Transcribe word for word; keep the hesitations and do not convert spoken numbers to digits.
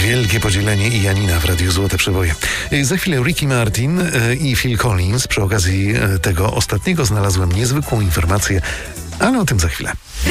Wielkie podzielenie i Janina w Radiu Złote Przeboje. Za chwilę Ricky Martin i Phil Collins. Przy okazji tego ostatniego znalazłem niezwykłą informację, ale o tym za chwilę.